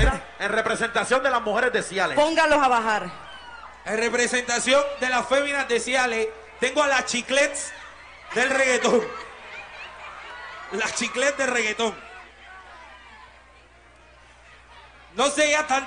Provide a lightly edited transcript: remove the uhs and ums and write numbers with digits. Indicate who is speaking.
Speaker 1: Mira, en representación de las mujeres de Ciales.
Speaker 2: Póngalos a bajar.
Speaker 3: En representación de las féminas de Ciales, tengo a las chiclets del reggaetón. Las chiclets del reggaetón. No sé ya tan